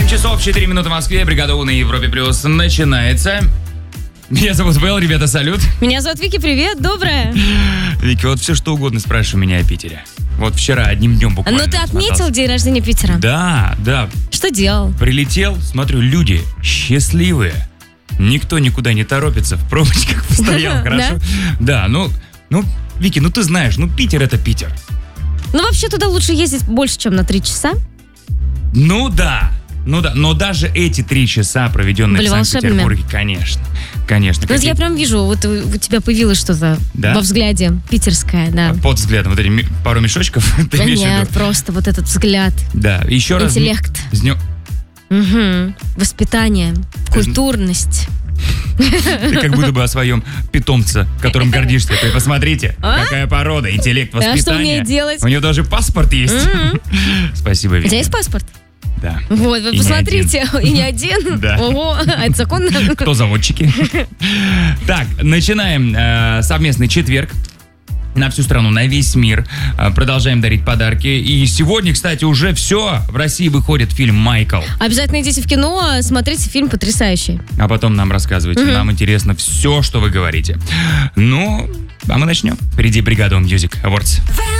часов 4 минуты в Москве. Бригада У на Европе Плюс начинается. Меня зовут Вэл, ребята, салют. Меня зовут Вики, привет, доброе. Вики, вот все что угодно спрашивай меня о Питере. Вот вчера одним днем буквально. Ну ты отметил день рождения Питера? Да. Что делал? Прилетел, смотрю, люди счастливые. Никто никуда не торопится, в пробочках постоял, хорошо? Да, ну, Вики, ты знаешь, Питер это Питер. Ну вообще туда лучше ездить больше, чем на 3 часа. Ну да, но даже эти 3 часа, проведенные в Санкт-Петербурге, конечно. Ну я прям вижу, вот у тебя появилось что-то во взгляде питерское, да. Под взглядом, вот эти пару мешочков, ты да имеешь в виду? Нет, просто вот этот взгляд. Да, еще раз. Интеллект. Воспитание, культурность. Ты как будто бы о своем питомце, которым гордишься. Ты посмотрите, какая порода, интеллект, воспитание. А что умеет делать? У нее даже паспорт есть. Спасибо, Вика. У тебя есть паспорт? Да. Вот, вы посмотрите, и не один. Да. Ого, а это законно? Кто заводчики? Так, начинаем совместный четверг. На всю страну, на весь мир. Продолжаем дарить подарки. И сегодня, кстати, уже все. В России выходит фильм «Майкл». Обязательно идите в кино, смотрите фильм потрясающий. А потом нам рассказывайте. Нам интересно все, что вы говорите. А мы начнем. Впереди «Бригада Music Awards».